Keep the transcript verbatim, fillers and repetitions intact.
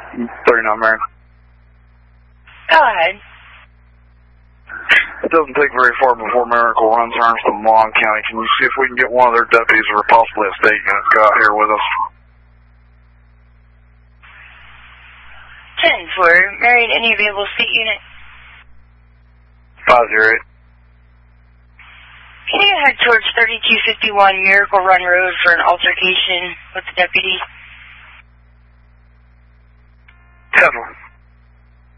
thirty-nine Marion. Go ahead. It doesn't take very far before Miracle runs turns to Mon County. Can you see if we can get one of their deputies or possibly a state unit to go out here with us? ten four, Marion, any available state unit? five zero eight. Can you head towards thirty-two fifty-one Miracle Run Road for an altercation with the deputy? ten four.